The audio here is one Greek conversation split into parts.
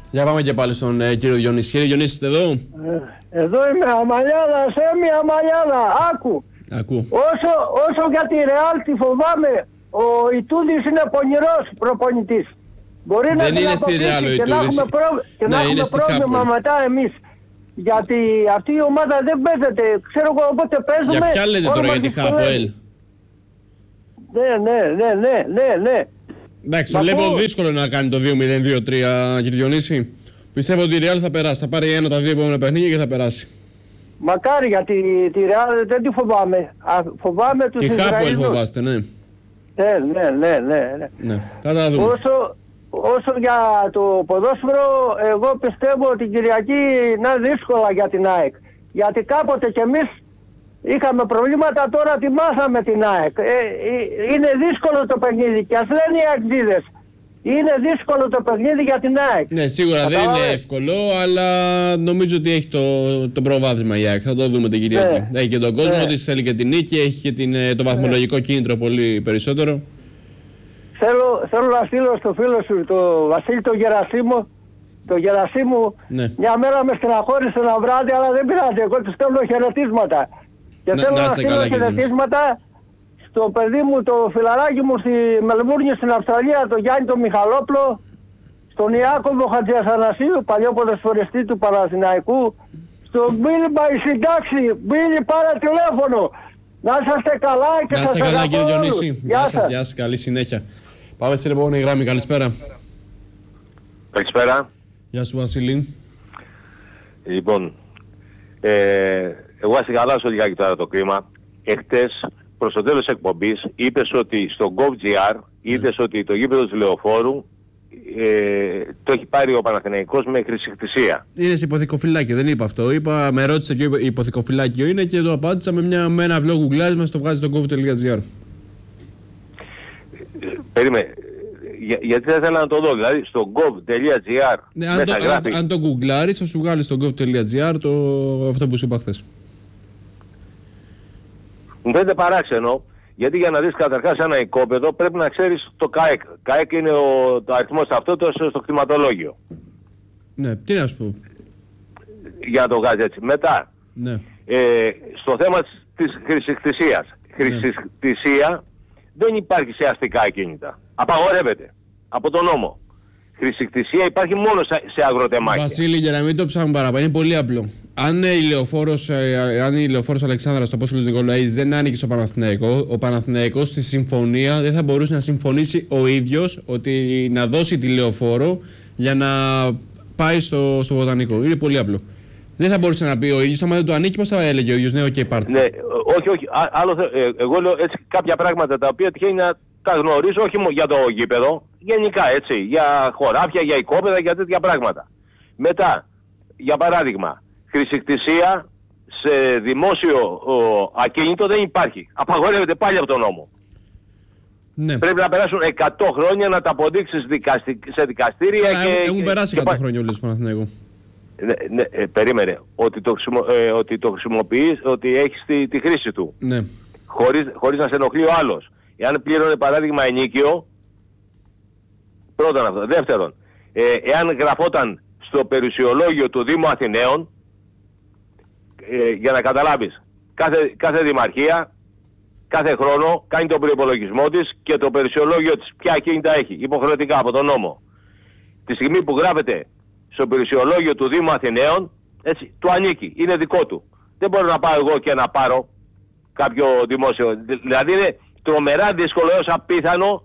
Για πάμε και πάλι στον κύριο Διονύση. Κύριε Διονύση, είστε εδώ? Εδώ είμαι, Αμαλιάδα, Σέμι Αμαλιάδα, άκου. Όσο για τη Ρεάλ τη φοβάμαι, ο Ιτούδης είναι πονηρός προπονητής. Μπορεί δεν να είναι στη Ρεάλ ο Ιτούδης. Και να έχουμε πρόβλημα μετά εμείς. Γιατί αυτή η ομάδα δεν παίζεται. Ξέρω εγώ, οπότε παίζουμε... Για ποια λέτε τώρα για τη Χάπολ? Ναι. Εντάξει, το βλέπω δύσκολο να κάνει το 2-0-2-3, κύριε Διονύση. Πιστεύω ότι η Real θα περάσει. Θα πάρει ένα τα δύο επόμενα παιχνίδια και θα περάσει. Μακάρι, γιατί τη Real δεν τη φοβάμαι. Φοβάμαι τους Ισραηλινούς. Τη Χάπολ φοβάστε, ναι. Ναι. Θα τα δούμε. Όσο για το ποδόσφαιρο, εγώ πιστεύω ότι την Κυριακή είναι δύσκολα για την ΑΕΚ. Γιατί κάποτε κι εμείς είχαμε προβλήματα, τώρα τιμάσαμε την ΑΕΚ. Είναι δύσκολο το παιχνίδι και ας λένε οι αξίδες. Είναι δύσκολο το παιχνίδι για την ΑΕΚ. Ναι, σίγουρα δεν είναι εύκολο, αλλά νομίζω ότι έχει το προβάδισμα η ΑΕΚ. Θα το δούμε την Κυριακή. Έχει και τον κόσμο της, θέλει και την νίκη, έχει και το βαθμολογικό κίνητρο πολύ περισσότερο. Θέλω να στείλω στο φίλο σου, το Βασίλη το Γερασίμου, μια μέρα με στεναχώρησε ένα βράδυ, αλλά δεν πειράζει, εγώ του στέλνω χαιρετίσματα. Και θέλω να στείλω χαιρετίσματα στο παιδί μου, το φιλαράκι μου στη Μελβούρνη στην Αυστραλία, τον Γιάννη τον Μιχαλόπλο, στον Ιάκωβο Χατζιαθανασίου, παλιό ποδοσφαιριστή του Παναθηναϊκού, στον Μπίλη Μπαϊσιντάξη, Μπίλη πάρε τηλέφωνο. Να είσαστε καλά και να είστε καλά, κύριε Διονύση. Γεια σας, καλή συνέχεια. Πάμε στην επόμενη γραμμή, καλησπέρα. Καλησπέρα. Γεια σου, Βασίλη. Λοιπόν, εγώ ασυγαλάσω λιγάκι τώρα το κλίμα. Εχθές, προς το τέλος της εκπομπής, είπες ότι στο GovGR, είδες ότι το γήπεδο του Λεωφόρου το έχει πάρει ο Παναθηναϊκός με χρησικτησία. Είναι σε υποθηκοφυλάκιο, δεν είπα αυτό. Με ρώτησε και υποθηκοφυλάκιο είναι και το απάντησα με ένα vlog γκουγκλάρισμα, το βγάζει στο gov.gr. Περίμενε. Γιατί θα ήθελα να το δω, δηλαδή στο gov.gr. Ναι, αν το γκουγκλάρεις θα σου βγάλει στο gov.gr αυτό που σου είπα χθες. Μου φαίνεται παράξενο, γιατί για να δεις καταρχάς ένα οικόπεδο πρέπει να ξέρεις το ΚΑΕΚ. ΚΑΕΚ είναι το αριθμός ταυτότητας στο κτηματολόγιο. Ναι, τι να σου πω. Για να το βγάζει έτσι. Μετά, στο θέμα της χρησικτησίας. Χρησικτησία δεν υπάρχει σε αστικά ακίνητα. Απαγορεύεται από τον νόμο. Χρησικτησία υπάρχει μόνο σε αγροτεμάχια. Βασίλη, για να μην το ψάχνουμε παραπάνω, είναι πολύ απλό. Αν η Λεωφόρος Αλεξάνδρας στο Απόστολος Νικολαίδης δεν άνοιγε στο Παναθηναϊκό, ο Παναθηναϊκός στη συμφωνία δεν θα μπορούσε να συμφωνήσει ο ίδιος ότι να δώσει τη Λεωφόρο για να πάει στο Βοτανικό. Είναι πολύ απλό. Δεν θα μπορούσε να πει ο ίδιος, άμα δεν το ανήκει, πώς θα έλεγε ο ίδιος, ναι, ok, πάρτε. Ναι, όχι. Εγώ λέω έτσι κάποια πράγματα τα οποία τυχαίνει να τα γνωρίζω, όχι για το γήπεδο, γενικά έτσι, για χωράφια, για οικόπεδα, για τέτοια πράγματα. Μετά, για παράδειγμα, χρησικτησία σε δημόσιο ακίνητο δεν υπάρχει. Απαγορεύεται πάλι από τον νόμο. Ναι. Πρέπει να περάσουν 100 χρόνια να τα αποδείξεις σε δικαστήρια έχουν περάσει 100 χρόνια όλες Παναθηναϊκό. Ναι, περίμενε. Ότι το χρησιμοποιείς, ότι έχεις τη χρήση του. Ναι. Χωρίς να σε ενοχλεί ο άλλος. Εάν πλήρωνε παράδειγμα ενίκιο, πρώτον αυτό. Δεύτερον, εάν γραφόταν στο περιουσιολόγιο του Δήμου Αθηναίων, για να καταλάβεις, κάθε δημαρχία, κάθε χρόνο κάνει τον προϋπολογισμό της και το περιουσιολόγιο της ποια ακίνητα έχει, υποχρεωτικά από τον νόμο. Τη στιγμή που γράφεται στο περιουσιολόγιο του Δήμου Αθηναίων, έτσι, του ανήκει, είναι δικό του. Δεν μπορώ να πάω εγώ και να πάρω κάποιο δημόσιο. Δηλαδή είναι τρομερά δύσκολο έως απίθανο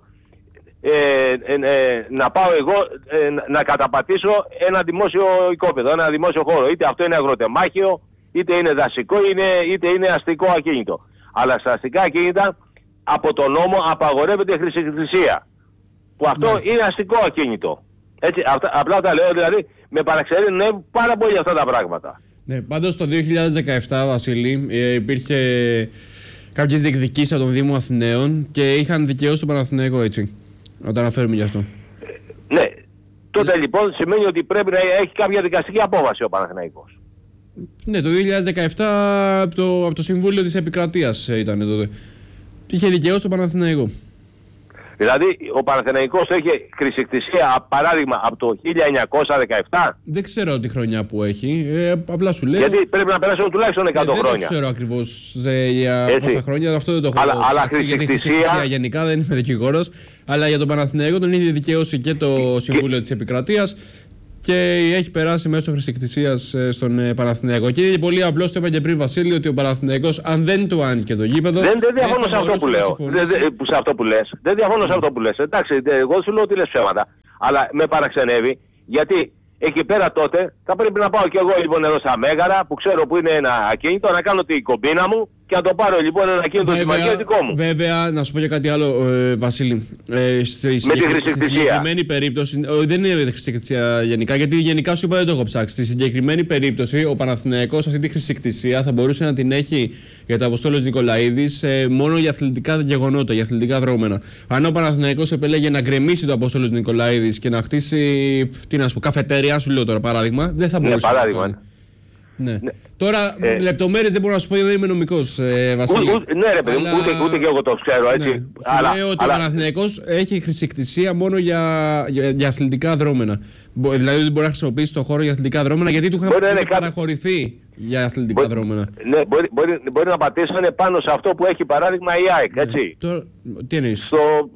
να πάω εγώ να καταπατήσω ένα δημόσιο οικόπεδο, ένα δημόσιο χώρο. Είτε αυτό είναι αγροτεμάχιο, είτε είναι δασικό, είτε είναι αστικό ακίνητο. Αλλά στα αστικά ακίνητα από τον νόμο απαγορεύεται χρησικτησία. Που αυτό είναι αστικό ακίνητο. Έτσι, απλά τα λέω, δηλαδή με παραξενεύουν πάρα πολύ αυτά τα πράγματα. Ναι, πάντως το 2017, Βασίλη, υπήρχε κάποιες διεκδικήσεις από τον Δήμο Αθηναίων και είχαν δικαιώσει τον Παναθηναϊκό, έτσι, όταν αναφέρουμε γι' αυτό. Ναι, τότε λοιπόν σημαίνει ότι πρέπει να έχει κάποια δικαστική απόφαση ο Παναθηναϊκός. Ναι, το 2017 από το Συμβούλιο της Επικρατείας ήταν τότε. Είχε δικαιώσει τον Παναθηναϊκό. Δηλαδή ο Παναθηναϊκός έχει χρησικτησία, παράδειγμα, από το 1917. Δεν ξέρω τη χρονιά που έχει, απλά σου λέω. Γιατί πρέπει να περάσουν τουλάχιστον 100 χρόνια. Δεν ξέρω ακριβώς για πόσα χρόνια, αυτό δεν το έχω αλλά γιατί χρησικτησία γενικά δεν είμαι δικηγόρος. Αλλά για τον Παναθηναϊκό τον είχε δικαίωση και το Συμβούλιο της Επικρατείας και έχει περάσει μέσω χρησικτησίας στον Παναθηναϊκό. Και είναι πολύ απλό, το είπα και πριν, Βασίλη, ότι ο Παναθηναϊκός, αν δεν του άνοιγε το γήπεδο. Δεν διαφωνώ σε αυτό που λέω. Σε αυτό που λες. Δεν διαφωνώ σε αυτό που λες. Εντάξει, εγώ σου λέω ότι λες ψέματα. Αλλά με παραξενεύει, γιατί εκεί πέρα τότε θα πρέπει να πάω κι εγώ λοιπόν εδώ στα Μέγαρα, που ξέρω που είναι ένα ακίνητο, να κάνω την κομπίνα μου και να το πάρω λοιπόν ένα ακίνητο συμμαχία δικό μου. Βέβαια, να σου πω και κάτι άλλο, Βασίλη. Με τη χρησικτησία. Στη συγκεκριμένη περίπτωση, δεν είναι χρησικτησία γενικά, γιατί γενικά σου είπα δεν το έχω ψάξει. Στη συγκεκριμένη περίπτωση, ο Παναθηναϊκός αυτή τη χρησικτησία θα μπορούσε να την έχει για το Αποστόλος Νικολαίδης μόνο για αθλητικά γεγονότα, για αθλητικά δρόμενα. Αν ο Παναθηναϊκός επέλεγε να γκρεμίσει το Αποστόλος Νικολαίδης και να χτίσει, τι να σου πω, καφετέρια, σου λέω τώρα παράδειγμα, δεν θα μπορούσε. Ναι, παράδειγμα. Ναι. Τώρα, λεπτομέρειες δεν μπορώ να σου πω γιατί δεν είμαι νομικός, Βασίλη. Ναι, ρε παιδί, ούτε και εγώ το ξέρω, έτσι. Ναι. Σου λέω ότι ο Παναθηναϊκός έχει χρησικτησία μόνο για αθλητικά δρόμενα. Δηλαδή δεν μπορεί να χρησιμοποιήσει το χώρο για αθλητικά δρόμενα γιατί του είχαν παραχωρηθεί για αθλητικά δρόμενα. Ναι, μπορεί να πατήσουν πάνω σε αυτό που έχει παράδειγμα η ΑΕΚ, έτσι. Τι εννοείς?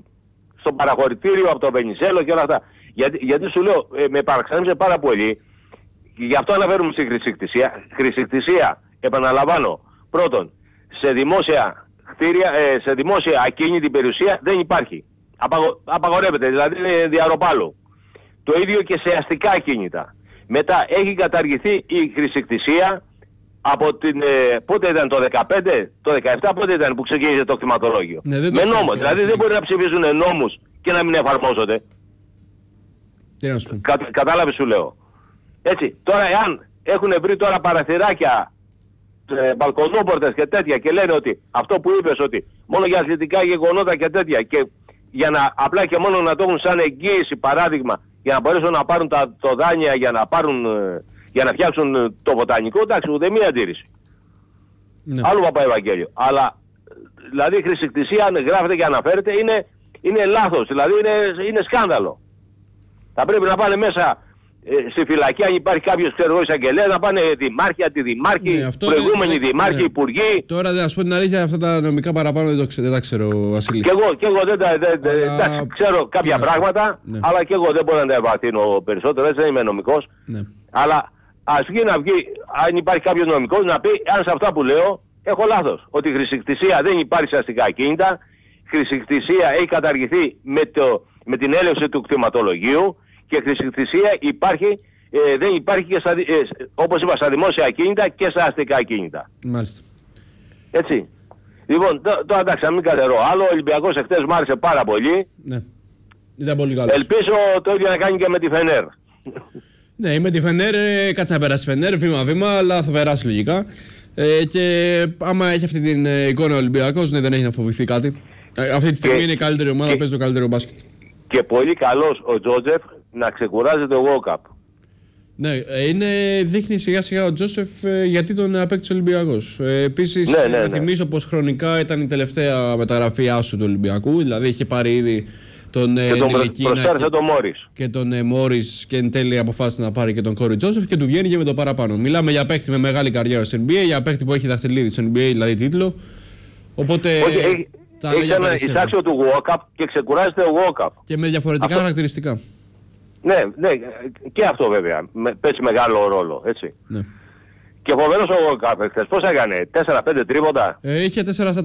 Στο παραχωρητήριο από το Βενιζέλο και όλα αυτά. Γιατί σου λέω, με παραξένεψε πάρα πολύ. Γι' αυτό αναφέρουμε στη χρησικτησία. Χρησικτησία, επαναλαμβάνω, πρώτον, σε δημόσια κτίρια, σε δημόσια ακίνητη περιουσία δεν υπάρχει. Απαγορεύεται, δηλαδή είναι διαρροπάλου. Το ίδιο και σε αστικά ακίνητα. Μετά έχει καταργηθεί η χρησικτησία από την... πότε ήταν το 15, το 17, πότε ήταν που ξεκίνησε το κτηματολόγιο. Ναι, με νόμο. Δηλαδή δεν μπορεί να ψηφίζουν νόμους και να μην εφαρμόζονται. Κατάλαβε σου λέω. Έτσι, τώρα εάν έχουν βρει τώρα παραθυράκια, μπαλκονόπορτες και τέτοια και λένε ότι αυτό που είπες ότι μόνο για αθλητικά γεγονότα και τέτοια και για να απλά και μόνο να το έχουν σαν εγγύηση παράδειγμα για να μπορέσουν να πάρουν το δάνεια για να φτιάξουν το βοτανικό, εντάξει, ούτε μία αντίρρηση. Ναι. Άλλο Παπαευαγγέλιο. Αλλά δηλαδή η χρησικτησία αν γράφεται και αναφέρεται είναι λάθος, δηλαδή είναι σκάνδαλο. Θα πρέπει να πάνε μέσα στη φυλακή αν υπάρχει κάποιος εισαγγελέας, να πάνε δημάρχοι, αντιδημάρχοι, προηγούμενοι δημάρχοι, υπουργοί. Τώρα να σου πω την αλήθεια, αυτά τα νομικά παραπάνω δεν τα ξέρω, Βασίλη. Και εγώ δεν ξέρω κάποια πράγματα, αλλά και εγώ δεν μπορώ να τα ευαθύνω περισσότερο, έτσι δεν είμαι νομικός. Ναι. Αλλά ας βγει να βγει, αν υπάρχει κάποιος νομικός, να πει αν σε αυτά που λέω έχω λάθος. Ότι η χρησικτησία δεν υπάρχει σε αστικά ακίνητα, η χρησικτησία έχει καταργηθεί με την έλευση του κτηματολογίου. Και χρησικτησία δεν υπάρχει και όπως είπα στα δημόσια ακίνητα και στα αστικά ακίνητα. Μάλιστα. Έτσι. Λοιπόν, τώρα εντάξει, να μην κατερώ άλλο. Ο Ολυμπιακός εχθές μου άρεσε πάρα πολύ. Ναι. Ήταν πολύ καλός. Ελπίζω το ίδιο να κάνει και με τη Φενέρ. Ναι, με τη Φενέρ, κάτσε να περάσει η Φενέρ βήμα-βήμα, αλλά θα περάσει λογικά. Και άμα έχει αυτή την εικόνα ο Ολυμπιακός, ναι, δεν έχει να φοβηθεί κάτι. Αυτή τη στιγμή είναι η καλύτερη ομάδα, παίζει το καλύτερο μπάσκετ. Και πολύ καλός ο Τζότζεφ να ξεκουράζεται ο Walkup. Ναι, δείχνει σιγά σιγά ο Τζόσεφ γιατί τον απέκτησε ο Ολυμπιακός. Επίσης, να θυμίσω πως χρονικά ήταν η τελευταία μεταγραφή άσου του Ολυμπιακού, δηλαδή είχε πάρει ήδη τον Νιλικίνα και τον Μόρις και εν τέλει αποφάσισε να πάρει και τον Κόρι Τζόσεφ και του βγαίνει και με το παραπάνω. Μιλάμε για παίκτη με μεγάλη καριέρα στο NBA, για παίκτη που έχει δαχτυλίδι στο NBA, δηλαδή τίτλο. Οπότε... Έχει ένα εισάξιο του Walkup και ξεκουράζεται ο Walkup. Και με διαφορετικά χαρακτηριστικά. Ναι, και αυτό βέβαια παίζει μεγάλο ρόλο, έτσι. Ναι. Και φοβερός ο Walkup χθες, πώς έκανε, 4-5 τρίποτα. Είχε 4 στα 4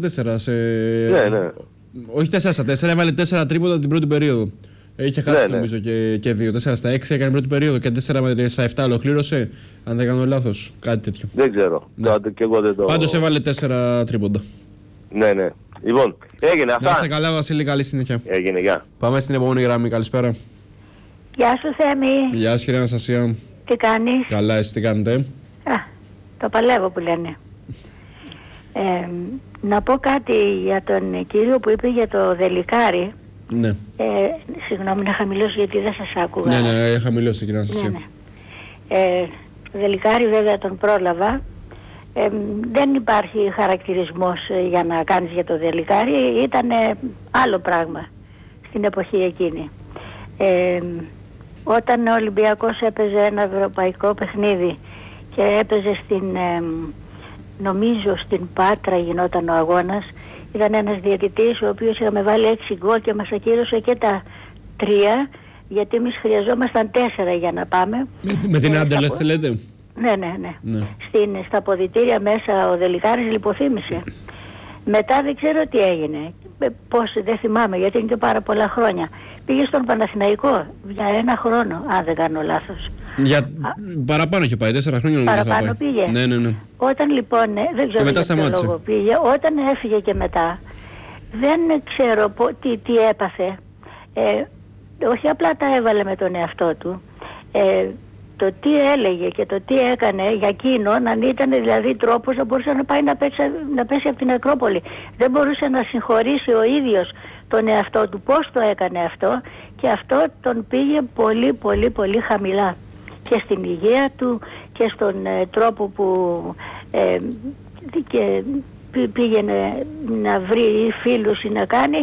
Ναι. Όχι 4 στα 4, έβαλε 4 τρίποτα την πρώτη περίοδο. Είχε χάσει νομίζω και 2, 4 στα 6 έκανε πρώτη περίοδο και 4 στα 7 ολοκλήρωσε, αν δεν κάνω λάθος, κάτι τέτοιο. Δεν ξέρω, και εγώ δεν το... Πάντως έβαλε 4 τρίποτα. Ναι. Λοιπόν, έγινε αυτά. Να είστε καλά, Βασίλη, καλή συνέχεια. Έγινε, γεια. Πάμε στην επόμενη γραμμή, καλησπέρα. Γεια σου, Θέμη. Γεια σας, κυρία Αναστασία. Τι κάνεις? Καλά, εσείς τι κάνετε? Το παλεύω που λένε. Να πω κάτι για τον κύριο που είπε για το δελικάρι. Ναι. Συγγνώμη να χαμηλώσω γιατί δεν σας άκουγα. Ναι, χαμηλώστε, κυρία Αναστασία. Ναι. Δελικάρι βέβαια τον πρόλαβα. Δεν υπάρχει χαρακτηρισμός για να κάνεις για το δελικάρι, ήταν άλλο πράγμα την εποχή εκείνη. Όταν ο Ολυμπιακός έπαιζε ένα ευρωπαϊκό παιχνίδι και έπαιζε νομίζω στην Πάτρα γινόταν ο αγώνας, ήταν ένας διαιτητής ο οποίος είχαμε βάλει 6 γκολ και μας ακύρωσε και τα 3, γιατί εμείς χρειαζόμασταν 4 για να πάμε. Με την Άντερλεχτ λέτε? Ναι. Στα αποδυτήρια μέσα ο Δελικάρης λιποθύμησε. Μετά δεν ξέρω τι έγινε. Πώς, δεν θυμάμαι, γιατί είναι και πάρα πολλά χρόνια. Πήγε στον Παναθηναϊκό για 1 χρόνο, αν δεν κάνω λάθος. Παραπάνω είχε πάει, 4 χρόνια. Παραπάνω πήγε. Ναι. Όταν λοιπόν, δεν ξέρω για ποιο λόγο πήγε, όταν έφυγε και μετά, δεν ξέρω τι έπαθε. Όχι απλά τα έβαλε με τον εαυτό του. Το τι έλεγε και το τι έκανε για εκείνον, αν ήταν δηλαδή τρόπος να μπορούσε να πάει να πέσει από την Ακρόπολη. Δεν μπορούσε να συγχωρήσει ο ίδιος τον εαυτό του πώς το έκανε αυτό, και αυτό τον πήγε πολύ χαμηλά και στην υγεία του και στον τρόπο που και πήγαινε να βρει φίλους ή να κάνει.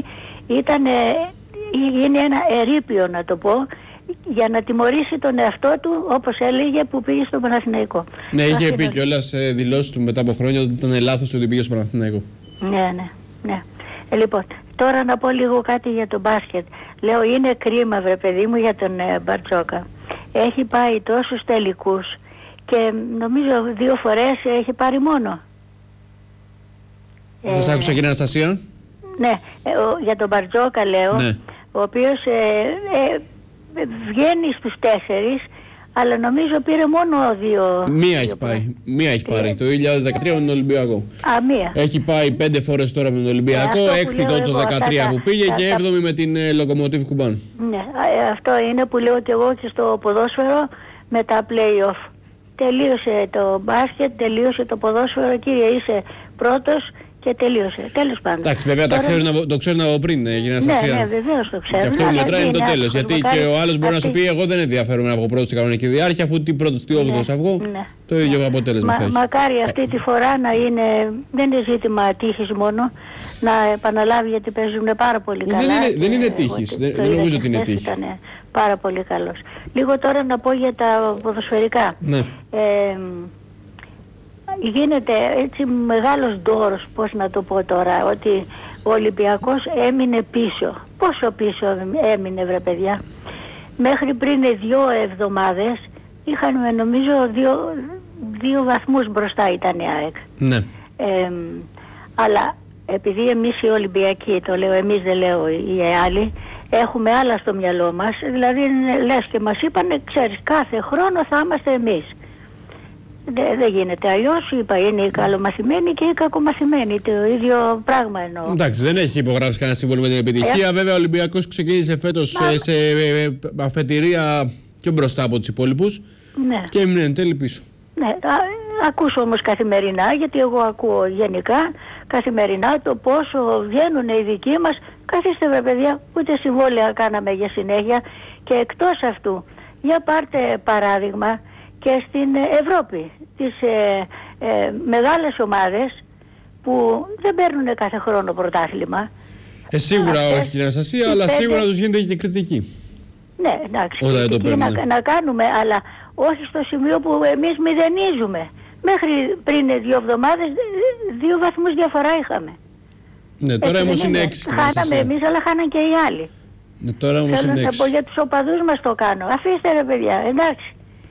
Είναι ένα ερείπιο, να το πω, για να τιμωρήσει τον εαυτό του, όπως έλεγε, που πήγε στο Παναθηναϊκό. Ναι, είχε πει κιόλας δηλώσεις του μετά από χρόνια ότι ήταν λάθος ότι πήγε στο Παναθηναϊκό. Ναι. Λοιπόν, τώρα να πω λίγο κάτι για τον μπάσκετ. Λέω, είναι κρίμα, βρε παιδί μου, για τον Μπαρτζόκα. Έχει πάει τόσους τελικούς και νομίζω 2 φορές έχει πάρει μόνο. Δεν σ' άκουσα, κύριε Αναστασία? Ναι, για τον Μπαρτζόκα λέω, ναι. Ο οποίος βγαίνει στους 4, αλλά νομίζω πήρε μόνο 2. Μία έχει πάρει το 2013 με τον Ολυμπιακό. Μία. Έχει πάει 5 φορές τώρα με τον Ολυμπιακό, 6η το 2013 που πήγε και 7η με την Λοκομοτίβ Κουμπάν. Ναι, αυτό είναι που λέω και εγώ και στο ποδόσφαιρο με τα play-off. Τελείωσε το μπάσκετ, τελείωσε το ποδόσφαιρο, κύριε, είσαι πρώτος και τελείωσε. Τέλος πάντων. Εντάξει, βέβαια το ξέρουν από πριν, κύριε Αναστασία. Ναι, βεβαίως το ξέρουν. Και αυτό που μετράει είναι το τέλος. Γιατί και ο άλλος μπορεί να σου πει: εγώ δεν ενδιαφέρομαι να βγω πρώτος στην κανονική διάρκεια, αφού τι πρώτος, τι 8ος θα βγω. Το ίδιο αποτέλεσμα θα έχει. Μακάρι αυτή τη φορά να είναι. Δεν είναι ζήτημα τύχης μόνο. Να επαναλάβει, γιατί παίζουν πάρα πολύ καλά. Δεν είναι τύχης. Δεν νομίζω ότι είναι τύχη. Ήταν πάρα πολύ καλός. Λίγο τώρα να πω για τα ποδοσφαιρικά. Ναι. Γίνεται έτσι μεγάλος ντόρος, πώς να το πω τώρα, ότι ο Ολυμπιακός έμεινε πίσω. Πόσο πίσω έμεινε, βρε παιδιά? Μέχρι πριν 2 εβδομάδες είχαν, νομίζω, 2 βαθμούς μπροστά ήταν η ΑΕΚ. Ναι. Αλλά επειδή εμείς οι Ολυμπιακοί, το λέω εμείς, δεν λέω οι άλλοι, έχουμε άλλα στο μυαλό μας, δηλαδή λες και μας είπανε, ξέρεις, κάθε χρόνο θα είμαστε εμείς. Δεν γίνεται αλλιώς, είπα, είναι οι καλομαθημένοι και οι κακομαθημένοι, το ίδιο πράγμα εννοώ. Εντάξει, δεν έχει υπογράψει κανένα σύμβολο με την επιτυχία. Βέβαια ο Ολυμπιακός ξεκίνησε φέτος σε αφετηρία πιο μπροστά από τους υπόλοιπους, ναι, και έμεινε εν τέλει πίσω. Ναι, ακούσω όμως καθημερινά, γιατί εγώ ακούω γενικά καθημερινά το πόσο βγαίνουν οι δικοί μας. Καθίστε, βρε παιδιά, ούτε συμβόλαια κάναμε για συνέχεια. Και εκτός αυτού, για πάρτε παράδειγμα και στην Ευρώπη, τις μεγάλες ομάδες που δεν παίρνουν κάθε χρόνο πρωτάθλημα. Σίγουρα όχι, κύριε Αναστασία, αλλά σίγουρα τους γίνεται και κριτική. Ναι, εντάξει, κριτική να κάνουμε, αλλά όχι στο σημείο που εμείς μηδενίζουμε. Μέχρι πριν 2 εβδομάδες 2 βαθμούς διαφορά είχαμε. Ναι, τώρα όμως είναι 6. Χάναμε εμείς, αλλά χάναν και οι άλλοι. Ναι, τώρα όμως είναι 6. Για τους οπαδούς μας το κάνω. Αφήστε, ρε παιδιά, εντάξει.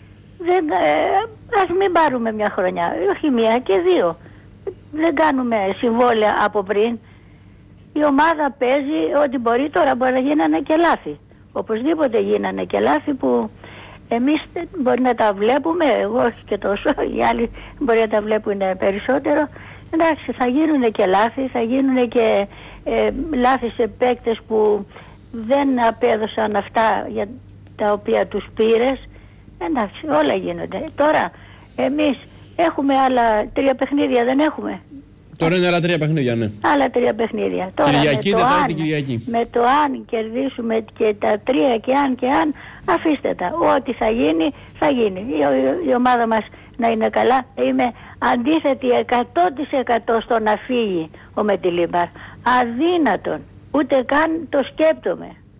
Ας μην πάρουμε μια χρονιά, όχι 1 και 2. Δεν κάνουμε συμβόλαια από πριν. Η ομάδα παίζει ό,τι μπορεί. Τώρα μπορεί να γίνανε και λάθη. Οπωσδήποτε γίνανε και λάθη που εμείς μπορεί να τα βλέπουμε, εγώ όχι και τόσο, οι άλλοι μπορεί να τα βλέπουν περισσότερο. Εντάξει, θα γίνουν και λάθη, θα γίνουν και λάθη σε παίκτες που δεν απέδωσαν αυτά για τα οποία τους πήρες. Εντάξει, όλα γίνονται. Τώρα εμείς έχουμε άλλα 3 παιχνίδια, δεν έχουμε? Τώρα είναι άλλα 3 παιχνίδια, ναι. Άλλα 3 παιχνίδια. Τώρα Κυριακή, Τετάρτη, Κυριακή. Με το αν κερδίσουμε και τα 3 και αν, αφήστε τα. Ό,τι θα γίνει, θα γίνει. Η ομάδα μας να είναι καλά. Είμαι αντίθετη 100% στο να φύγει ο Μετιλίμπαρ. Αδύνατον. Ούτε καν το σκέπτομαι.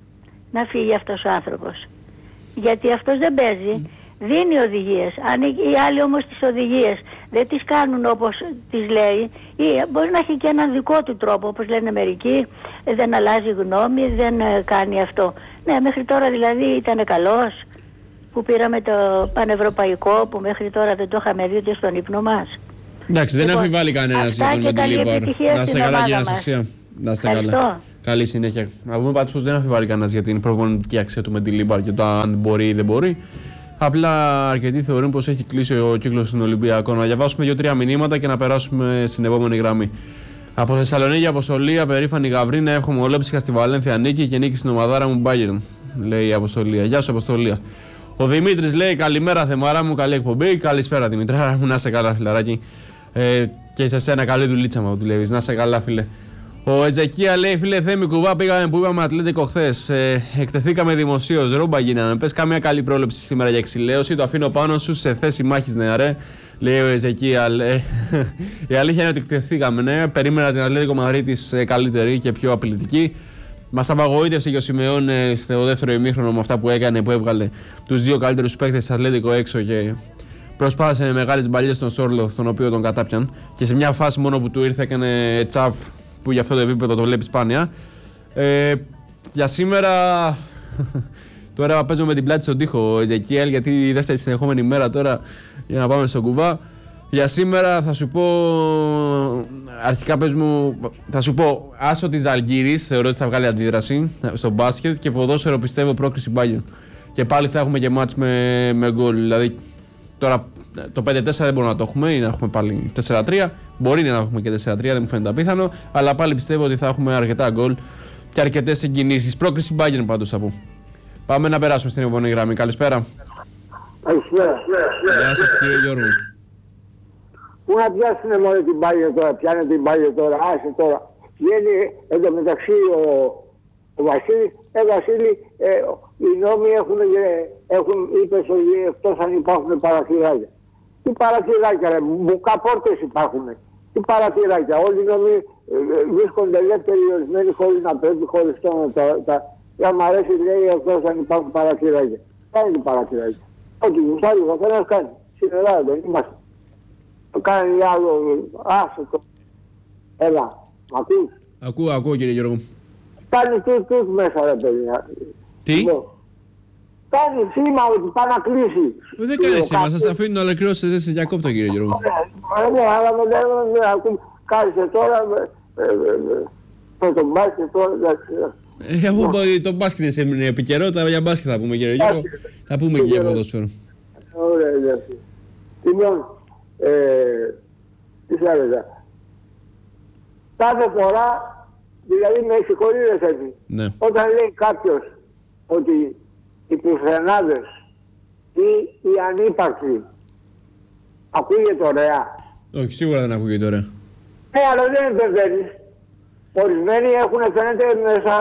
να φύγει αυτός ο άνθρωπος. Γιατί αυτός δεν παίζει, δίνει οδηγίες. Αν οι άλλοι όμως τις οδηγίες δεν τις κάνουν όπως τις λέει, ή μπορεί να έχει και έναν δικό του τρόπο, όπως λένε μερικοί, δεν αλλάζει γνώμη, δεν κάνει αυτό. Ναι, μέχρι τώρα δηλαδή ήταν καλός που πήραμε το πανευρωπαϊκό, που μέχρι τώρα δεν το είχαμε δει ούτε στον ύπνο μας. Εντάξει, δεν αμφιβάλλει κανένας για τον Μεντιλίμπαρ. Να είστε καλά και Αναστασία. Να είστε καλά. Καλή συνέχεια. Να πούμε πάντως πως δεν αμφιβάλλει κανένας για την προπονητική αξία του Μεντιλίμπαρ και το αν μπορεί ή δεν μπορεί. Απλά αρκετοί θεωρούν πως έχει κλείσει ο κύκλος στον Ολυμπιακό. Να διαβάσουμε 2-3 μηνύματα και να περάσουμε στην επόμενη γραμμή. Από Θεσσαλονίκη, Αποστολή, απερίφανη Γαβρίνα, εύχομαι ολόψυχα στη Βαλένθια νίκη και νίκη στην ομαδάρα μου Bayern. Λέει η Αποστολία. Γεια σου, Αποστολία. Ο Δημήτρης λέει: καλημέρα, Θεμαρά μου, καλή εκπομπή. Καλησπέρα, Δημητρά μου, να είσαι καλά, φιλαράκι. Και σε σένα, καλή δουλίτσα μου, δουλεύεις. Να είσαι καλά, φίλε. Ο Εζεκία λέει: φίλε Θέμη Κουβά, πήγαμε που είπαμε Ατλέτικο χθες. Εκτεθήκαμε δημοσίως, ρόμπα γίναμε. Πες καμία καλή πρόληψη σήμερα για εξηλαίωση. Το αφήνω πάνω σου σε θέση μάχης, νεαρέ. Λέει ο Εζεκία. Η αλήθεια είναι ότι εκτεθήκαμε, ναι. Περίμενα την Ατλέτικο Μαδρίτης καλύτερη και πιο απειλητική. Μας απαγοήτευσε και ο Σιμεών στο δεύτερο ημίχρονο με αυτά που έκανε, που έβγαλε τους δύο καλύτερους παίκτες της Ατλέτικο έξω και προσπάθησε με μεγάλες μπαλιές στον Σόρλοθ, τον οποίο τον κατάπιαν. Και σε μια φάση μόνο που του ήρθε έκανε τσαφ, που για αυτό το επίπεδο το βλέπει σπάνια. Για σήμερα, τώρα παίζουμε με την πλάτη στον τοίχο, Εζεκιέλ, γιατί η δεύτερη συνεχόμενη μέρα τώρα για να πάμε στον Κουβά. Για σήμερα θα σου πω, αρχικά πες μου, θα σου πω άσο της Ζαλγκύρης, θεωρώ ότι θα βγάλει αντίδραση στο μπάσκετ, και ποδόσφαιρο πιστεύω πρόκριση Bayern. Και πάλι θα έχουμε και μάτς με γκολ, δηλαδή τώρα το 5-4 δεν μπορούμε να το έχουμε ή να έχουμε πάλι 4-3, μπορεί να έχουμε και 4-3, δεν μου φαίνεται απίθανο, αλλά πάλι πιστεύω ότι θα έχουμε αρκετά γκολ και αρκετές συγκινήσεις. Πρόκριση Bayern πάντως θα πω. Πάμε να περάσουμε στην επόμενη γραμμή. Καλησπέρα. Καλησπέρα. Γεια σας κύριε Γιώργο. Πού να πιάσουνε μόνο την Bayern τώρα, πιάνε την Bayern τώρα, άσε τώρα. Βγαίνει εντωμεταξύ ο Βασίλης, Βασίλη, οι νόμοι έχουν είπες ότι εκτός αν υπάρχουν παραθυράκια. Τι παραθυράκια ρε, μπουκαπόρτες υπάρχουν. Τι παραθυράκια, όλοι οι νόμοι βρίσκονται ελεύθεροι ορισμένοι χωρίς να πρέπει, χωρίς τα... Αν μ' αρέσει λέει εκτός αν υπάρχουν παραθυράκια. Κάνει την παραθυράκια. Ό,τι γουστάρει ο καθένας κάνει. Συνεργά δεν είμαστε. Το κάνει άλλο, άσε το. Έλα, μ' ακούς? Ακούω κύριε Γιώργο. Κάνει τούτ μέσα ρε παιδιά. Τι? Κάνει σήμα ότι πάει να κλείσει. Δεν κάνει σήμα, σας αφήνω να ολοκληρώσετε, δεν σε διακόπτω κύριε Γιώργο. Ναι, αλλά δεν ακούμε. Κάθισε τώρα με τον μπάσκετ τώρα. Αφού το μπάσκετ είναι επικαιρότητα, για μπάσκετ θα πούμε κύριε Γιώργο. Θα πούμε και για ποδόσφαιρο. Ωραία, εντάξει. Λοιπόν, τι θα έλεγα. Κάθε φορά, δηλαδή με συγχωρείτε έτσι, ναι. Όταν λέει κάποιος ότι οι πουθενάδες ή οι ανύπαρκτοι ακούγεται ωραία. Όχι, σίγουρα δεν ακούγεται ωραία. Ναι, αλλά δεν επεμβαίνεις. Ορισμένοι έχουν φαίνεται μέσα,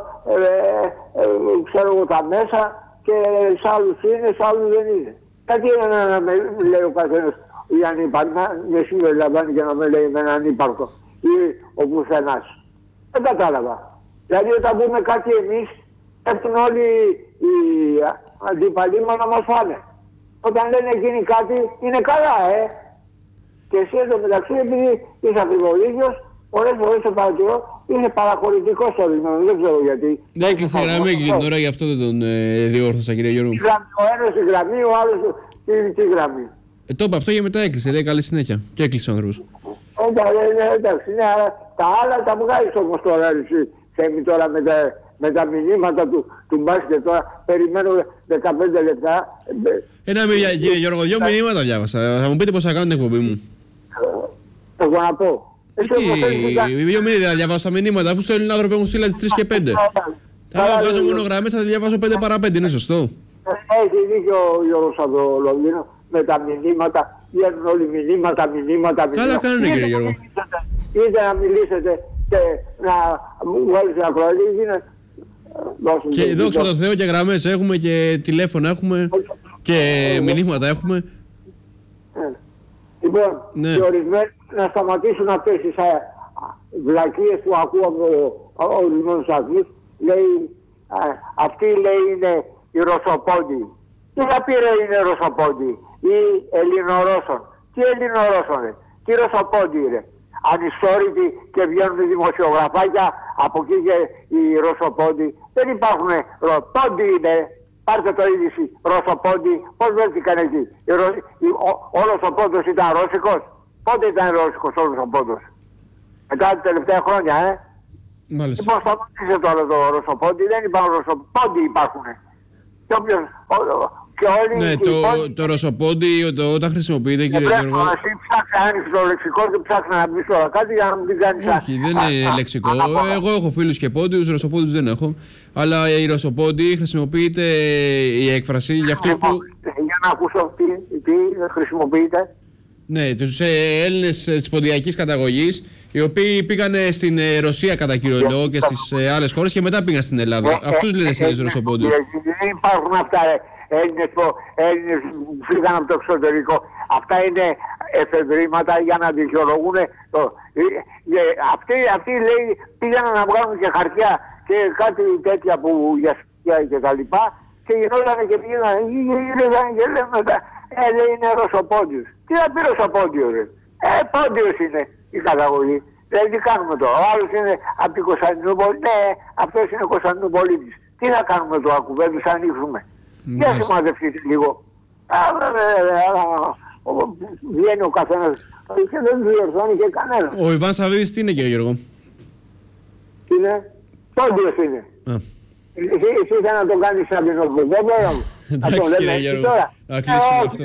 ξέρω εγώ τα μέσα, και σ' άλλους είναι, σ' άλλους δεν είναι. Γιατί να με λέει ο καθένας οι ανύπαρκτοι, με συμπεριλαμβάνει και να με λέει με έναν ανύπαρκτο ή ο πουθενάς. Δεν κατάλαβα. Δηλαδή όταν πούμε κάτι εμείς, έρθουν όλοι οι αντίπαλοι μας να μας φάνε. Όταν λένε εκείνοι κάτι, είναι καλά, Και εσύ εδώ μεταξύ, επειδή είσαι ακριβολίγιος, πολλές φορές το παρατηρώ, είναι παραχωρητικός το ρυθμό, δεν ξέρω γιατί. Ναι, έκλεισε γραμμή και τώρα γι' αυτό δεν τον διόρθωσα κύριε Γιώργο. Ο ένας η γραμμή, ο άλλος τη γραμμή. Το είπα αυτό και μετά έκλεισε, λέει καλή συνέχεια. Και έκλεισε ο άνθρωπος. Εντάξει, ναι, αλλά τα άλλα τα βγάζεις όμως τώρα, εσύ, Θέμη, τώρα με τα μηνύματα του μπάσκετ τώρα, περιμένω 15 λεπτά. Κύριε Γιώργο, 2 μηνύματα διάβασα. Θα μου πείτε πώς θα κάνω την εκπομπή μου. Εγώ να πω. Οι 2 μήνες θα διαβάσω τα μηνύματα, αφού στο Ελληνάδρο έχουν στείλει τις 3 και 5. Θα βγάζω μόνο γραμμές, θα διαβάσω 5 παρά 5, είναι σωστό? Έχει δίκιο ο Γιώργος από το Λονδίνο με τα μηνύματα. Βγαίνουν όλοι μηνύματα. Καλά κάνουν κύριε Γιώργο. Είτε να μιλήσετε και να βγάλεις την ακροατή, και δόξα τω Θεώ και γραμμές έχουμε και τηλέφωνα έχουμε και μηνύματα έχουμε. Λοιπόν, και ορισμένοι να σταματήσουν αυτές τις βλακίες που ακούω από ορισμένους αθλούς. Λέει Αυτοί λέει είναι οι Ρωσοπόντοι. Τι θα πει ρε είναι Ρωσοπόντοι ή Ελληνορώσων. Τι Ελληνορώσων ρε. Τι Ρωσοπόντοι ρε. Ανιστόρητοι και βγαίνουν δημοσιογραφάκια από εκεί και οι Ρωσοπόντοι. Δεν υπάρχουν Πόντοι είναι. Πάρτε το είδηση Ρωσοπόντοι. Πώς βρέθηκαν εκεί. Όλος ο πόντος ήταν ρώσικος. Πότε ήταν ρώσικος όλος ο πόντος. Μετά τα τελευταία χρόνια Μάλιστα. Λοιπόν, σταματήσε τώρα το Ρωσοπόντι, δεν υπάρχουν Ρωσοπόντοι, υπάρχουν. Και όλοι ναι, το Ρωσοπόντι όταν χρησιμοποιείται, κύριε Γιώργο. Εσύ ψάξε, άνοιξε το λεξικό και ψάξε να πεις τώρα κάτι για να μην κάνεις. Όχι, δεν είναι λεξικό. Εγώ έχω φίλους και πόντιους, Ρωσοπόντιους δεν έχω. Αλλά η Ρωσοπόντι χρησιμοποιείται η έκφραση για αυτούς που. Για να ακούσω τι χρησιμοποιείται. Ναι, τους Έλληνες της ποντιακής καταγωγής, οι οποίοι πήγαν στην Ρωσία κατά κύριο λόγο και στις άλλες χώρες και μετά πήγαν στην Ελλάδα. Αυτούς λένε εσείς Ρωσοπόντιους. Δεν υπάρχουν αυτά Έλληνες που φύγαν από το εξωτερικό. Αυτά είναι εφεδρήματα για να δικαιολογούν. Αυτοί λέει πήγαν να βγάλουν και χαρτιά και κάτι τέτοια που για σπίτια και τα λοιπά και γινόταν και πήγαν και λέμε μετά λέει είναι Ρωσοπόντιος. Τι θα πει Ρωσοπόντιο ρε. Πόντιος είναι η καταγωγή. Δηλαδή τι κάνουμε τώρα. Ο άλλος είναι από την Κωνσταντινούπολη. Ναι, αυτός είναι Κωνσταντινούπολίτης. Τι να κάνουμε τώρα, κουβέντες ανοίξουμε. Για συμμαζευτείτε λίγο. Βγαίνει ο καθένας και δεν διορθώνει και κανένα. Ο Ιβάν Σαββίδης τι είναι, κύριε Γιώργο? Τι είναι? Πόντιος είναι. Εσύ ήθελα να το κάνεις σαν την Ορθοδόπολα μου. Εντάξει κύριε Γιώργο, να κλείσουμε αυτό.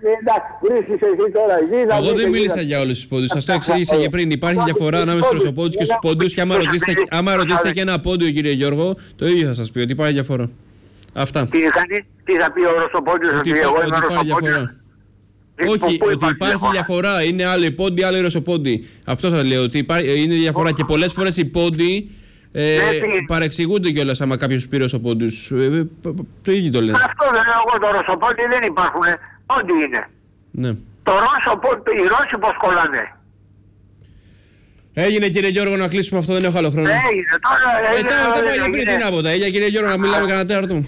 Εγώ δεν μίλησα για όλους τους πόντιους, σας το εξήγησα και πριν. Υπάρχει διαφορά ανάμεσα στους Ρωσοπόντιους και στους πόντιους και άμα ρωτήσετε και ένα πόντιο, κύριε Γιώργο, το ίδιο θα σας πει, ότι υπάρχει διαφορά. Αυτά. Τι θα πει ο Ρωσοπόντιος, ότι εγώ είμαι Ρωσοπόντιος? Όχι, ότι υπάρχει διαφορά. Είναι άλλοι πόντιοι, άλλοι Ρωσοπόντιοι. Αυτό σας λέω, ότι είναι διαφορά και πολλές φορές οι πόντιοι παρεξηγούνται κιόλας άμα κάποιος πει Ρωσοπόντιους. Το ίδιο το λένε. Αυτό δεν λέω εγώ, το Ρωσοπόντιοι δεν υπάρχουν. Πόντιοι είναι. Ναι. Το Ρωσοπόντιοι, οι Ρώσοι πώς κολλάνε. Έγινε κύριε Γιώργο να κλείσουμε αυτό, δεν έχω άλλο χρόνο. Έγινε τώρα. Πριν τι να πω, έγινε κύριε Γιώργο να μιλάμε κανένα τέταρτο.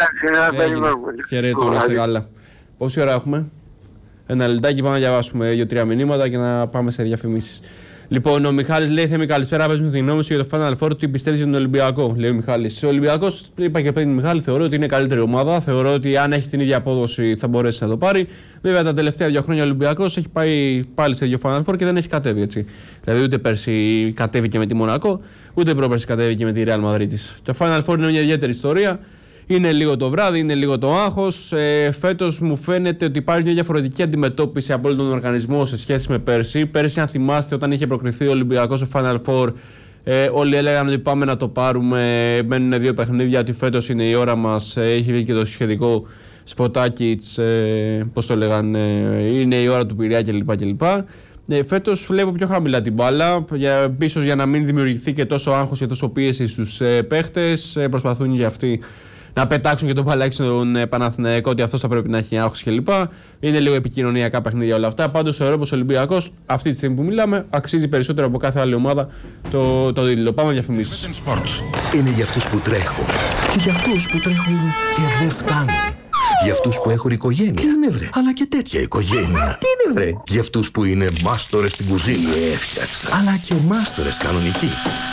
Χαιρετώ, να είστε καλά. Πόση ώρα έχουμε? Ένα λεπτάκι, πάμε να διαβάσουμε 2-3 μηνύματα και να πάμε σε διαφημίσεις. Λοιπόν, ο Μιχάλης λέει: Θέμη, καλησπέρα. Πες μου την γνώμη σου για το Final Four. Τι πιστεύεις για τον Ολυμπιακό? Λέει ο Μιχάλης. Ο Ολυμπιακός, είπα και πριν, Μιχάλη, θεωρώ ότι είναι καλύτερη ομάδα. Θεωρώ ότι αν έχει την ίδια απόδοση θα μπορέσει να το πάρει. Βέβαια, τα τελευταία 2 χρόνια ο Ολυμπιακός έχει πάει πάλι σε 2 Final Four και δεν έχει κατέβει έτσι. Δηλαδή, ούτε πέρσι κατέβηκε με τη Μονακό, ούτε πρόπερσι κατέβηκε με τη Real Madrid. Το Final Four είναι μια ιδιαίτερη ιστορία. Είναι λίγο το βράδυ, είναι λίγο το άγχος. Φέτος μου φαίνεται ότι υπάρχει μια διαφορετική αντιμετώπιση από όλο τον οργανισμό σε σχέση με πέρσι. Πέρσι, αν θυμάστε, όταν είχε προκριθεί ο Ολυμπιακός στο Final Four, όλοι έλεγαν ότι πάμε να το πάρουμε. Μένουν 2 παιχνίδια, ότι φέτος είναι η ώρα μας. Έχει βγει και το σχετικό σποτάκι, πώς το λέγανε, είναι η ώρα του Πειραιά κλπ. Φέτος βλέπω πιο χαμηλά την μπάλα, ίσως για να μην δημιουργηθεί και τόσο άγχος και τόσο πίεση στους παίχτες. Προσπαθούν για αυτοί να πετάξουν και το μπαλάκι στον Παναθηναϊκό, ότι αυτός θα πρέπει να έχει άγχος κλπ. Είναι λίγο επικοινωνιακά παιχνίδια όλα αυτά. Πάντως θεωρώ πως ο Ολυμπιακός αυτή τη στιγμή που μιλάμε αξίζει περισσότερο από κάθε άλλη ομάδα το τίτλο. Πάμε διαφημίσεις. Είναι για αυτούς που τρέχουν και για αυτούς που τρέχουν και δεν φτάνουν. Για αυτούς που έχουν οικογένεια. Τι είναι βρε? Αλλά και τέτοια οικογένεια. Τι είναι βρε? Για αυτούς που είναι μάστορες στην κουζίνα. Έφτιαξα. Αλλά και μάστορες κανονικοί.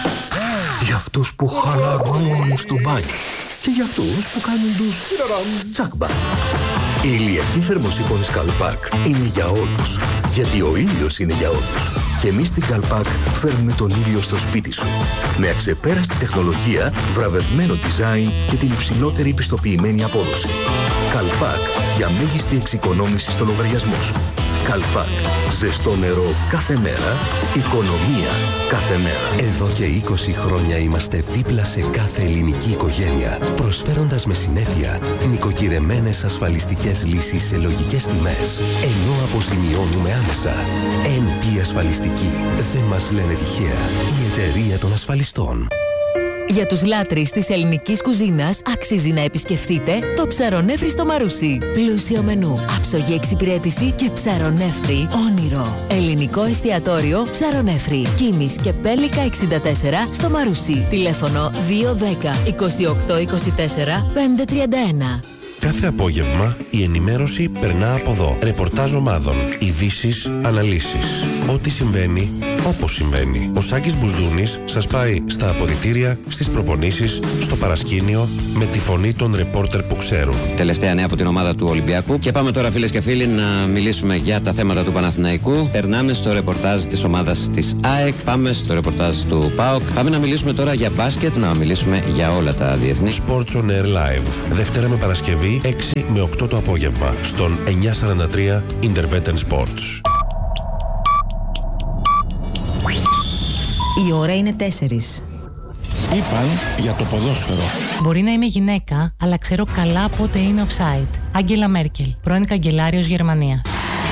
Για αυτούς που χαλαρώνουν στο μπάνιο. Και για αυτούς που κάνουν τους τσάκμπα. Η ηλιακή θερμοσύφωνη Καλπάκ είναι για όλους. Γιατί ο ήλιος είναι για όλους. Και εμείς στην Καλπάκ φέρνουμε τον ήλιο στο σπίτι σου. Με αξεπέραστη τεχνολογία, βραβευμένο design και την υψηλότερη πιστοποιημένη απόδοση. Καλπάκ για μέγιστη εξοικονόμηση στο λογαριασμό σου. Καλπάκ. Ζεστό νερό κάθε μέρα. Οικονομία κάθε μέρα. Εδώ και 20 χρόνια είμαστε δίπλα σε κάθε ελληνική οικογένεια, προσφέροντας με συνέπεια νοικοκυρεμένες ασφαλιστικές λύσεις σε λογικές τιμές, ενώ αποζημιώνουμε άμεσα. NP Ασφαλιστική. Δεν μας λένε τυχαία. Η εταιρεία των ασφαλιστών. Για τους λάτρεις της ελληνικής κουζίνας αξίζει να επισκεφτείτε το Ψαρονέφρι στο Μαρούσι. Πλούσιο μενού, άψογη εξυπηρέτηση και ψαρονέφρι όνειρο. Ελληνικό εστιατόριο Ψαρονέφρι. Κίμης και Πέλικα 64 στο Μαρούσι. Τηλέφωνο 210 28 24 531. Κάθε απόγευμα η ενημέρωση περνά από εδώ. Ρεπορτάζ ομάδων, ειδήσεις, αναλύσεις. Ό,τι συμβαίνει, όπως συμβαίνει. Ο Σάκης Μπουσδούνης σας πάει στα αποδυτήρια, στις προπονήσεις, στο παρασκήνιο, με τη φωνή των ρεπόρτερ που ξέρουν. Τελευταία νέα από την ομάδα του Ολυμπιακού. Και πάμε τώρα, φίλες και φίλοι, να μιλήσουμε για τα θέματα του Παναθηναϊκού. Περνάμε στο ρεπορτάζ της ομάδας της ΑΕΚ. Πάμε στο ρεπορτάζ του ΠΑΟΚ. Πάμε να μιλήσουμε τώρα για μπάσκετ, να μιλήσουμε για όλα τα διεθνή. Sports on Air Live. Δευτέρα με Παρασκευή, 6 με 8 το απόγευμα, στον 943 Intervetten Sports. Η ώρα είναι 4. Είπαν για το ποδόσφαιρο. Μπορεί να είμαι γυναίκα, αλλά ξέρω καλά πότε είναι offside. Άγγελα Μέρκελ, πρώην καγκελάριος Γερμανία.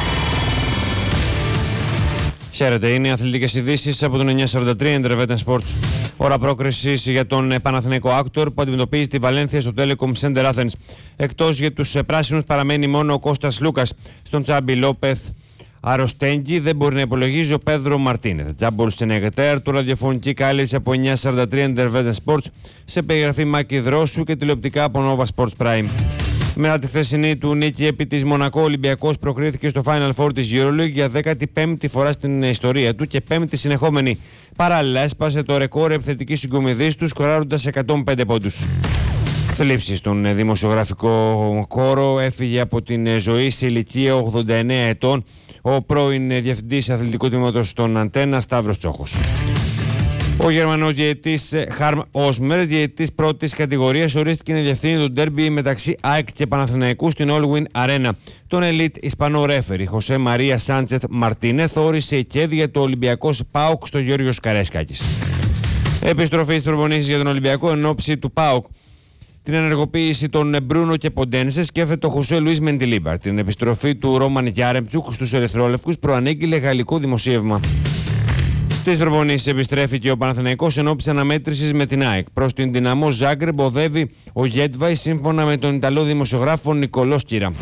Χαίρετε, είναι οι αθλητικές ειδήσεις από τον 943 Intervetten Sports. Ώρα πρόκρισης για τον Παναθηναϊκό Άκτορ που αντιμετωπίζει τη Βαλένθια στο Telecom Center Athens. Εκτός για τους πράσινους παραμένει μόνο ο Κώστας Λούκας. Στον Τσάμπι Λόπεθ Αροστέγγι δεν μπορεί να υπολογίζει ο Πέδρο Μαρτίνεθ. Τζάμπολ Σενεγετέρ, του ραδιοφωνική κάλυψη από 943 Intervetten Sports σε περιγραφή Μάκη Δρόσου και τηλεοπτικά από Nova Sports Prime. Μετά τη χθεσινή του νίκη επί της Μονακό, ο Ολυμπιακός προκρίθηκε στο Final Four της EuroLeague για 15η φορά στην ιστορία του και 5η συνεχόμενη. Παράλληλα, έσπασε το ρεκόρ επιθετικής συγκομιδής του, σκοράροντας 105 πόντους. Θλίψη στον δημοσιογραφικό χώρο, έφυγε από την ζωή σε ηλικία 89 ετών ο πρώην διευθυντής αθλητικού τμήματος των Αντένα, Σταύρος Τσόχος. Ο Γερμανός διαιτητής Χαρμ Όσμερ, διαιτητής πρώτης κατηγορίας, ορίστηκε να διευθύνει το ντέρμπι μεταξύ ΑΕΚ και Παναθηναϊκού στην All-Win Arena. Τον ελίτ Ισπανό ρέφερη Χωσέ Μαρία Σάντσεθ Μαρτίνεθ όρισε και για το Ολυμπιακός ΠΑΟΚ στο Γιώργος Καρέσκακης. Επιστροφή στις προπονήσεις για τον Ολυμπιακό εν ώψη του ΠΑΟΚ. Την ενεργοποίηση των Μπρούνο και Ποντένσε σκέφτεται ο Χωσέ Λουίς Μεντιλίμπαρ. Την επιστροφή του Ρόμαν Γιάρεμτσουκ στους Ερυθρόλευκους προανήγγειλε γαλλικό δημοσίευμα. Στις προπονήσεις επιστρέφει και ο Παναθηναϊκός εν ώψη αναμέτρησης με την ΑΕΚ. Προς την Δυναμό Ζάγκρεμπ οδεύει ο Γέτβαϊ σύμφωνα με τον Ιταλό δημοσιογράφο Νικολό Σκύρα.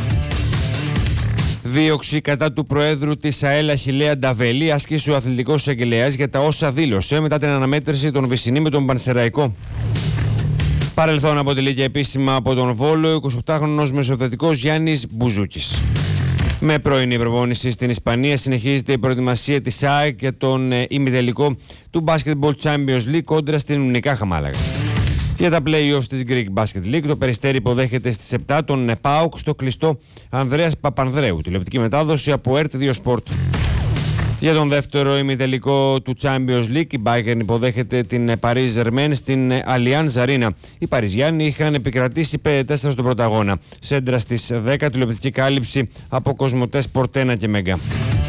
Δίωξη κατά του Προέδρου της ΑΕΛ Αχιλλέα Νταβέλη άσκησε ο αθλητικός εισαγγελέας για τα όσα δήλωσε μετά την αναμέτρηση των Βυσσινή με τον Πανσεραϊκό. Παρελθόν αποτελεί και επίσημα από τον Βόλο 28χρονος μεσοθετικός Γιάννης Μπουζούκης. Με πρωινή προπόνηση στην Ισπανία συνεχίζεται η προετοιμασία της ΑΕΚ για τον ημιτελικό του Basketball Champions League κόντρα στην Ουνικάχα Μάλαγα. Για τα play-offs της Greek Basket League, το Περιστέρι υποδέχεται στις 7 τον ΠΑΟΚ στο κλειστό Ανδρέας Παπανδρέου. Τηλεοπτική μετάδοση από RT2 Sport. Για τον δεύτερο ημιτελικό του Champions League, η Bayern υποδέχεται την Paris Germain στην Allianz Arena. Οι Παριζιάνοι είχαν επικρατήσει 5-4 στον πρώτο αγώνα. Σέντρα στις 10, τηλεοπτική κάλυψη από Κοσμοτέ Sport 1 και Μέγκα.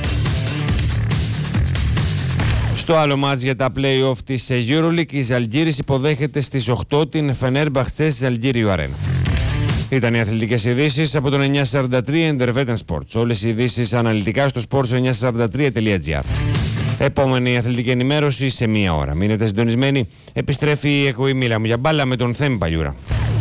Στο άλλο μάτς για τα play-off της EuroLeague, η Ζαλγκύρης υποδέχεται στις 8 την Φενέρμπαχτσε Ζαλγκύριου Αρένα. Ήταν οι αθλητικές ειδήσεις από τον 943 Intervetten Sports. Όλες οι ειδήσεις αναλυτικά στο sports943.gr. Επόμενη αθλητική ενημέρωση σε μία ώρα. Μείνετε συντονισμένοι. Επιστρέφει η εκπομπή Μίλα μου για μπάλα με τον Θέμη Παλιούρα.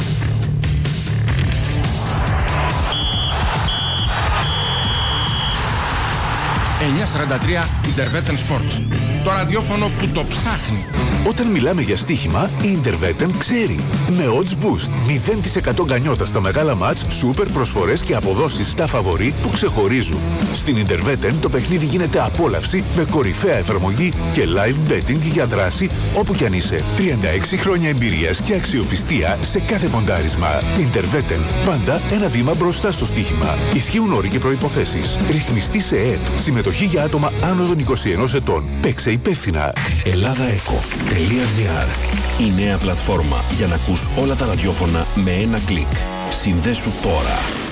943 Intervetten Sports. Το ραδιόφωνο που το ψάχνει. Όταν μιλάμε για στοίχημα, η Intervetten ξέρει. Με odds boost, 0% γκανιότα στα μεγάλα μάτς, σούπερ προσφορές και αποδόσεις στα φαβορί που ξεχωρίζουν. Στην Intervetten το παιχνίδι γίνεται απόλαυση με κορυφαία εφαρμογή και live betting για δράση όπου κι αν είσαι. 36 χρόνια εμπειρίας και αξιοπιστία σε κάθε ποντάρισμα. Intervetten, πάντα ένα βήμα μπροστά στο στοίχημα. Ισχύουν όροι και προϋποθέσεις. Ρυθμιστή σε ΕΕΠ. Συμμετοχή για άτομα άνω των 21 ετών. Παίξε υπεύθυνα. ElladaEco.gr, η νέα πλατφόρμα για να ακούς όλα τα ραδιόφωνα με ένα κλικ. Συνδέσου τώρα.